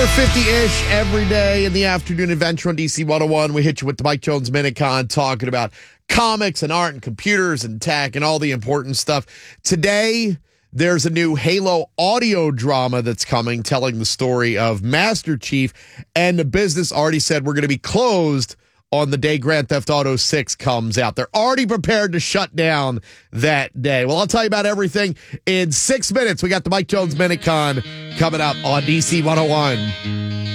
4:50-ish every day in the afternoon adventure on DC 101. We hit you with the Mike Jones Minute Con, talking about comics and art and computers and tech and all the important stuff. Today, there's a new Halo audio drama that's coming, telling the story of Master Chief, and the business already said we're going to be closed on the day Grand Theft Auto 6 comes out. They're already prepared to shut down that day. Well, I'll tell you about everything in 6 minutes. We got the Mike Jones Minute Con coming up on DC 101.